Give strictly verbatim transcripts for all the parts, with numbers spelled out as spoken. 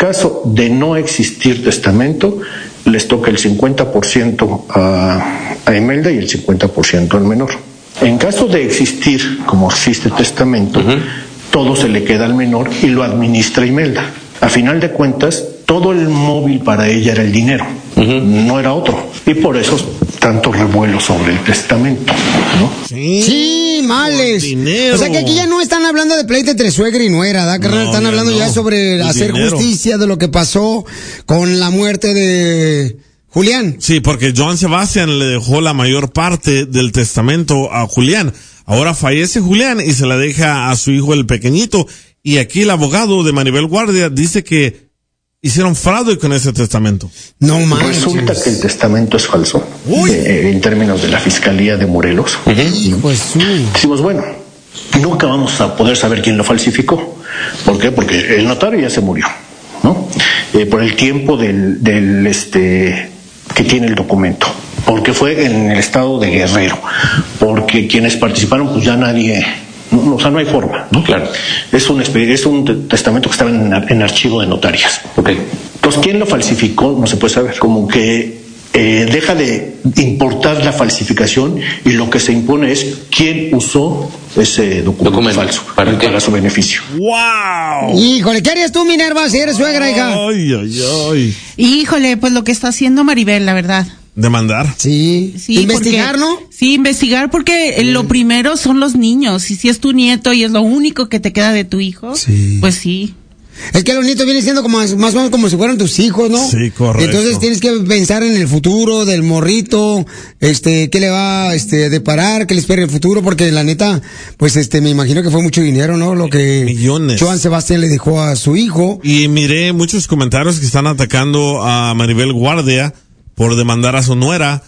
caso de no existir testamento, les toca el cincuenta por ciento a, a Imelda y el cincuenta por ciento al menor. En caso de existir, como existe testamento, uh-huh. todo se le queda al menor y lo administra Imelda. A final de cuentas, todo el móvil para ella era el dinero, uh-huh. no era otro. Y por eso tanto revuelo sobre el testamento, ¿no? Sí, sí males. O sea que aquí ya no están hablando de pleito entre suegra y nuera, ¿da, carnal? No, están hablando no. ya sobre el hacer dinero. Justicia de lo que pasó con la muerte de Julián. Sí, porque Joan Sebastián le dejó la mayor parte del testamento a Julián. Ahora fallece Julián y se la deja a su hijo el pequeñito. Y aquí el abogado de Maribel Guardia dice que hicieron fraude con ese testamento. No manches. Resulta que el testamento es falso. Eh, en términos de la Fiscalía de Morelos. Uh-huh. Pues sí. Decimos, bueno, nunca vamos a poder saber quién lo falsificó. ¿Por qué? Porque el notario ya se murió, ¿no? Eh, por el tiempo del, del este que tiene el documento. Porque fue en el estado de Guerrero. Porque quienes participaron, pues ya nadie... No, o sea, no hay forma, ¿no? Claro. Es un, es un testamento que estaba en, en archivo de notarias. Okay. Entonces, ¿quién lo falsificó? No se puede saber. Como que eh, deja de importar la falsificación y lo que se impone es quién usó ese documento, documento. falso para, para su beneficio. ¡Wow! Híjole, ¿qué harías tú, Minerva, si eres suegra, hija? Ay, ay, ay. Híjole, pues lo que está haciendo Maribel, la verdad. Demandar. Sí. sí investigar, porque, ¿no? Sí, investigar porque sí. Lo primero son los niños. Y si es tu nieto y es lo único que te queda de tu hijo, sí. pues sí. Es que los nietos vienen siendo como más, más o menos como si fueran tus hijos, ¿no? Sí, correcto. Entonces tienes que pensar en el futuro del morrito, este, qué le va, este, a deparar, qué le espera el futuro, porque la neta, pues este, me imagino que fue mucho dinero, ¿no? Lo que millones. Joan Sebastián le dejó a su hijo. Y miré muchos comentarios que están atacando a Maribel Guardia por demandar a su nuera,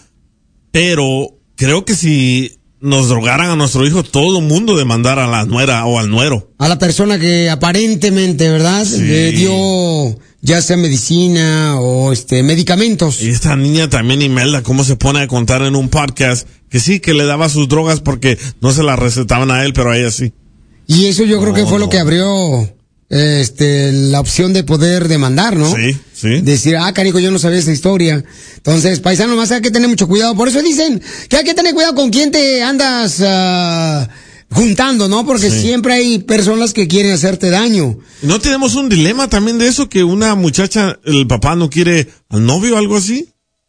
pero creo que si nos drogaran a nuestro hijo, todo el mundo demandara a la nuera o al nuero. A la persona que aparentemente, ¿verdad? Sí. Le dio ya sea medicina o este medicamentos. Y esta niña también, Imelda, cómo se pone a contar en un podcast que sí, que le daba sus drogas porque no se las recetaban a él, pero a ella sí. Y eso yo creo no, que fue no. lo que abrió este la opción de poder demandar, ¿no? Sí, sí. Decir, ah, carico, yo no sabía esa historia. Entonces, paisano, más hay que tener mucho cuidado. Por eso dicen que hay que tener cuidado con quién te andas uh, juntando, ¿no? Porque sí. siempre hay personas que quieren hacerte daño. ¿No tenemos un dilema también de eso? Que una muchacha, el papá no quiere al novio o algo así.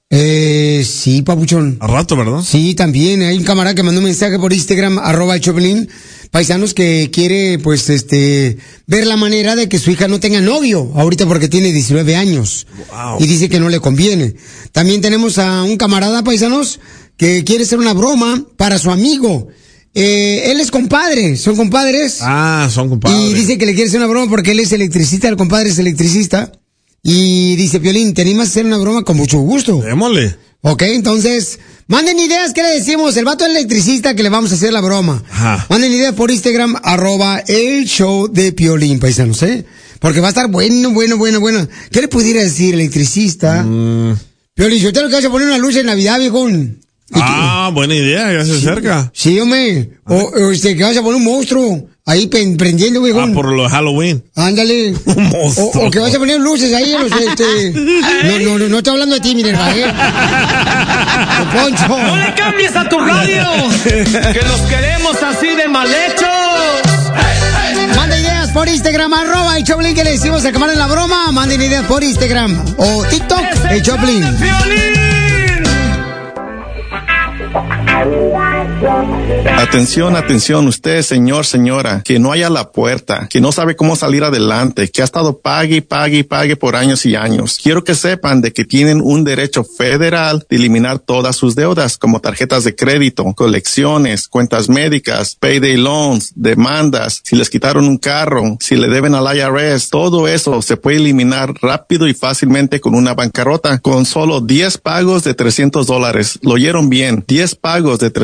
Eh, sí, papuchón. A rato, ¿verdad? Sí, también. Hay un camarada que mandó un mensaje por Instagram, arroba el Choplin, paisanos, que quiere, pues, este, ver la manera de que su hija no tenga novio, ahorita porque tiene diecinueve años. Wow. Y dice que no le conviene. También tenemos a un camarada, paisanos, que quiere hacer una broma para su amigo. Eh, él es compadre, son compadres. Ah, son compadres. Y dice que le quiere hacer una broma porque él es electricista, el compadre es electricista. Y dice, Piolín, ¿te animas a hacer una broma? Con mucho gusto. Démosle. Ok, entonces, manden ideas, ¿qué le decimos? El vato es electricista que le vamos a hacer la broma. Ajá. Manden ideas por Instagram, arroba el show de Piolín, paisanos, ¿eh? Porque va a estar bueno, bueno, bueno, bueno. ¿Qué le pudiera decir, electricista? Mm. Piolín, yo tengo que vas a poner una luz en Navidad, viejón. Ah, que, buena idea, ya se sí, acerca. Sí, hombre. O, o este, que vas a poner un monstruo ahí prendiendo, viejón. Ah, por lo de Halloween. Ándale. Un monstruo. O, o que vas a poner luces ahí, los, este. No, no, no, no estoy hablando de ti, Minerva, ¿eh? Poncho. No le cambies a tu radio, que los queremos así de mal hechos. Manda ideas por Instagram, arroba el Choplin, que le decimos a cámara en la broma. Manden ideas por Instagram o TikTok, el Choplin. Atención, atención, usted, señor, señora, que no haya la puerta, que no sabe cómo salir adelante, que ha estado pague y pague y pague por años y años. Quiero que sepan de que tienen un derecho federal de eliminar todas sus deudas, como tarjetas de crédito, colecciones, cuentas médicas, payday loans, demandas, si les quitaron un carro, si le deben al I R S, todo eso se puede eliminar rápido y fácilmente con una bancarrota, con solo diez pagos de trescientos dólares. Lo oyeron bien, diez pagos de trescientos dólares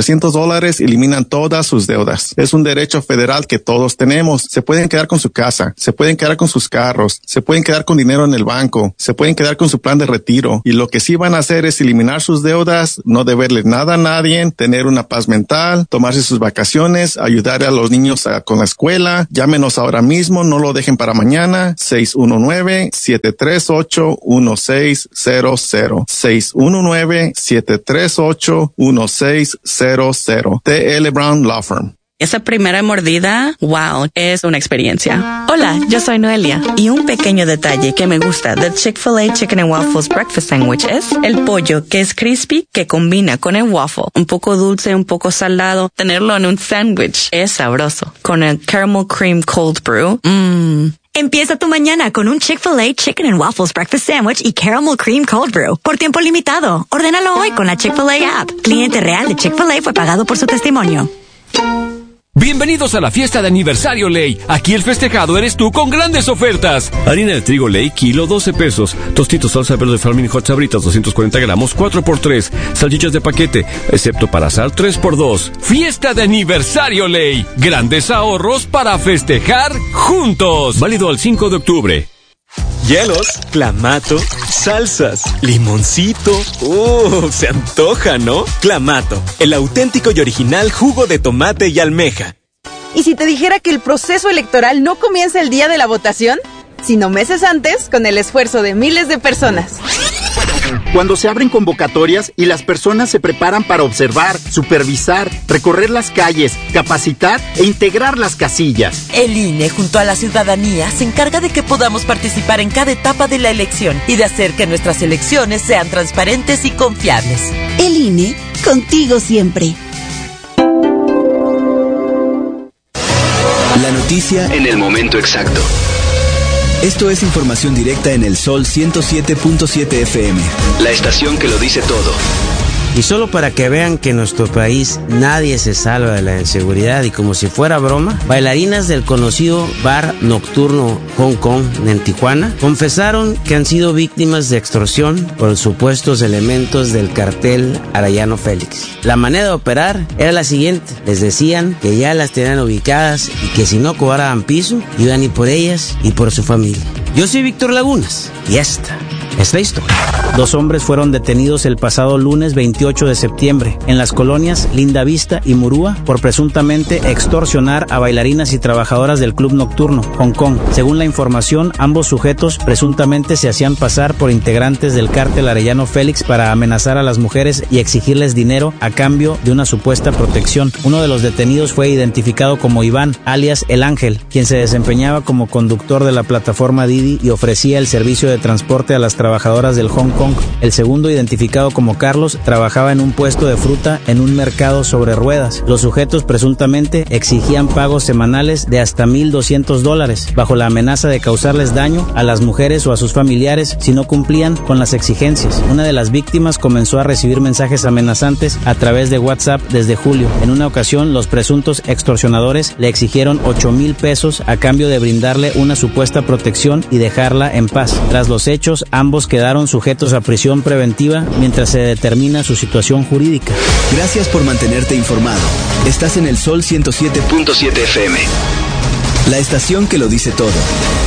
dólares eliminan todas sus deudas. Es un derecho federal que todos tenemos. Se pueden quedar con su casa, se pueden quedar con sus carros, se pueden quedar con dinero en el banco, se pueden quedar con su plan de retiro. Y lo que sí van a hacer es eliminar sus deudas, no deberle nada a nadie, tener una paz mental, tomarse sus vacaciones, ayudar a los niños a, con la escuela. Llámenos ahora mismo, no lo dejen para mañana. seis uno nueve, siete tres ocho, uno seis cero cero. seis uno nueve, siete tres ocho, uno seis cero cero. T L Brown Law Firm. Esa primera mordida, wow, es una experiencia. Hola, yo soy Noelia. Y un pequeño detalle que me gusta del Chick-fil-A Chicken and Waffles Breakfast Sandwich es el pollo que es crispy, que combina con el waffle. Un poco dulce, un poco salado. Tenerlo en un sándwich es sabroso. Con el Caramel Cream Cold Brew, mmm. Empieza tu mañana con un Chick-fil-A Chicken and Waffles Breakfast Sandwich y Caramel Cream Cold Brew. Por tiempo limitado. Ordénalo hoy con la Chick-fil-A app. Cliente real de Chick-fil-A fue pagado por su testimonio. Bienvenidos a la fiesta de aniversario Ley. Aquí el festejado eres tú con grandes ofertas. Harina de trigo Ley, kilo doce pesos. Tostitos salsa verde Farming Hot Sabritas, doscientos cuarenta gramos, cuatro por tres. Salchichas de paquete, excepto para asar, tres por dos. Fiesta de aniversario Ley. Grandes ahorros para festejar juntos. Válido al cinco de octubre. Hielos, clamato, salsas, limoncito. ¡Uh! Se antoja, ¿no? Clamato, el auténtico y original jugo de tomate y almeja. ¿Y si te dijera que el proceso electoral no comienza el día de la votación, sino meses antes, con el esfuerzo de miles de personas? Cuando se abren convocatorias y las personas se preparan para observar, supervisar, recorrer las calles, capacitar e integrar las casillas. El I N E, junto a la ciudadanía, se encarga de que podamos participar en cada etapa de la elección y de hacer que nuestras elecciones sean transparentes y confiables. El I N E, contigo siempre. La noticia en el momento exacto. Esto es información directa en el Sol ciento siete punto siete F M. La estación que lo dice todo. Y solo para que vean que en nuestro país nadie se salva de la inseguridad y como si fuera broma, bailarinas del conocido bar nocturno Hong Kong en Tijuana confesaron que han sido víctimas de extorsión por supuestos elementos del cartel Arellano Félix. La manera de operar era la siguiente: les decían que ya las tenían ubicadas y que si no cobraban piso, iban a ir por ellas y por su familia. Yo soy Víctor Lagunas y esta es la historia. Dos hombres fueron detenidos el pasado lunes veintiocho de septiembre en las colonias Linda Vista y Murúa por presuntamente extorsionar a bailarinas y trabajadoras del club nocturno Hong Kong. Según la información, ambos sujetos presuntamente se hacían pasar por integrantes del cártel Arellano Félix para amenazar a las mujeres y exigirles dinero a cambio de una supuesta protección. Uno de los detenidos fue identificado como Iván, alias El Ángel, quien se desempeñaba como conductor de la plataforma Didi y ofrecía el servicio de transporte a las trabajadoras del Hong Kong. El segundo, identificado como Carlos, trabajaba en un puesto de fruta en un mercado sobre ruedas. Los sujetos presuntamente exigían pagos semanales de hasta mil doscientos dólares, bajo la amenaza de causarles daño a las mujeres o a sus familiares si no cumplían con las exigencias. Una de las víctimas comenzó a recibir mensajes amenazantes a través de WhatsApp desde julio. En una ocasión, los presuntos extorsionadores le exigieron ocho mil pesos a cambio de brindarle una supuesta protección y dejarla en paz. Tras los hechos, ambos quedaron sujetos a prisión preventiva mientras se determina su situación jurídica. Gracias por mantenerte informado. Estás en el Sol ciento siete punto siete F M. La estación que lo dice todo.